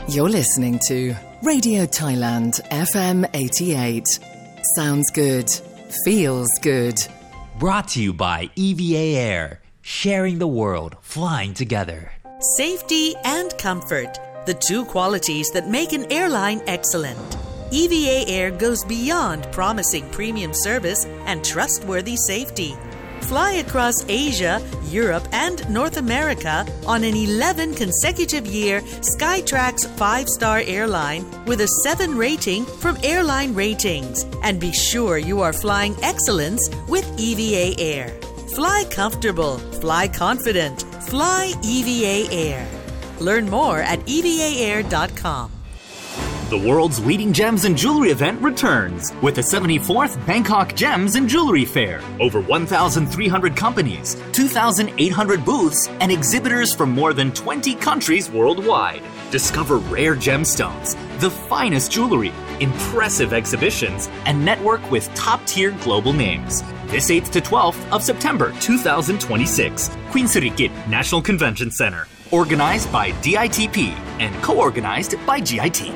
You're listening to Radio Thailand FM 88. Sounds good. Feels good. Brought to you by EVA Air. Sharing the world, flying together. Safety and comfort, the two qualities that make an airline excellent. EVA Air goes beyond promising premium service and trustworthy safety. Fly across Asia, Europe, and North America on an 11 consecutive year Skytrax 5-star airline with a 7 rating from Airline Ratings. And be sure you are flying excellence with EVA Air. Fly comfortable, fly confident, fly EVA Air. Learn more at evaair.com. The world's leading gems and jewelry event returns with the 74th Bangkok Gems and Jewelry Fair. Over 1,300 companies, 2,800 booths, and exhibitors from more than 20 countries worldwide. Discover rare gemstones, the finest jewelry, impressive exhibitions, and network with top-tier global names. This 8th to 12th of September 2026, Queen Sirikit National Convention Center. Organized by DITP and co-organized by GIT.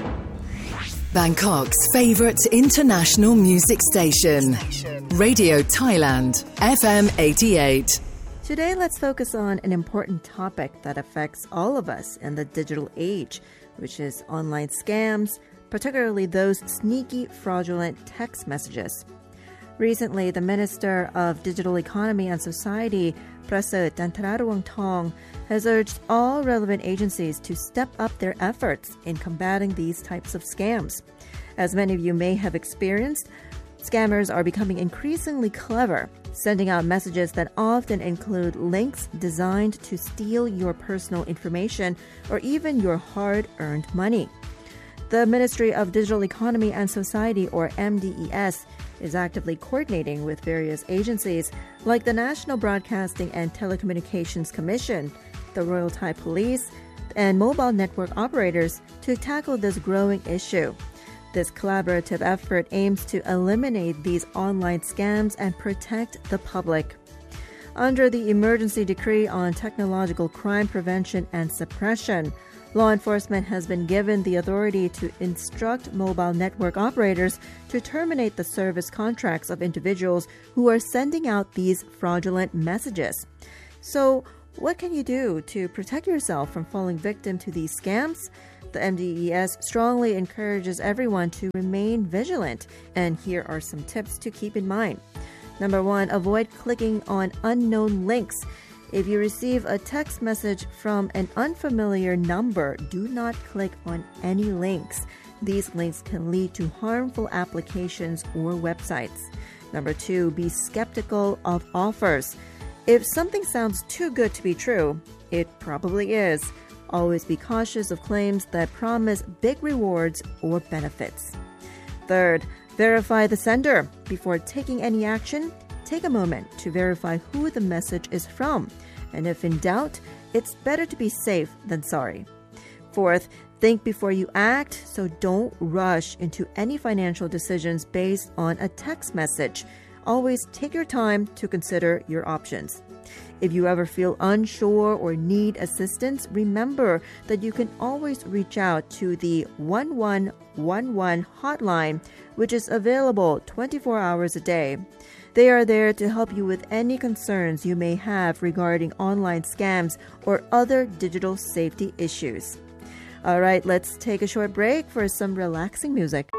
Bangkok's favourite international music station, Radio Thailand, FM 88. Today, let's focus on an important topic that affects all of us in the digital age, which is online scams, particularly those sneaky, fraudulent text messages. Recently, the Minister of Digital Economy and Society, Praset Dantaruangtong, has urged all relevant agencies to step up their efforts in combating these types of scams. As many of you may have experienced, scammers are becoming increasingly clever, sending out messages that often include links designed to steal your personal information or even your hard-earned money. The Ministry of Digital Economy and Society, or MDES, is actively coordinating with various agencies like the National Broadcasting and Telecommunications Commission, the Royal Thai Police, and mobile network operators to tackle this growing issue. This collaborative effort aims to eliminate these online scams and protect the public. Under the Emergency Decree on Technological Crime Prevention and Suppression, law enforcement has been given the authority to instruct mobile network operators to terminate the service contracts of individuals who are sending out these fraudulent messages. So, what can you do to protect yourself from falling victim to these scams? The MDES strongly encourages everyone to remain vigilant, and here are some tips to keep in mind. Number 1, avoid clicking on unknown links. If you receive a text message from an unfamiliar number, do not click on any links. These links can lead to harmful applications or websites. Number 2, be skeptical of offers. If something sounds too good to be true, it probably is. Always be cautious of claims that promise big rewards or benefits. Third, verify the sender. Before taking any action, take a moment to verify who the message is from. And if in doubt, it's better to be safe than sorry. Fourth, think before you act, so don't rush into any financial decisions based on a text message. Always take your time to consider your options. If you ever feel unsure or need assistance, remember that you can always reach out to the 1111 hotline, which is available 24 hours a day. They are there to help you with any concerns you may have regarding online scams or other digital safety issues. All right, let's take a short break for some relaxing music.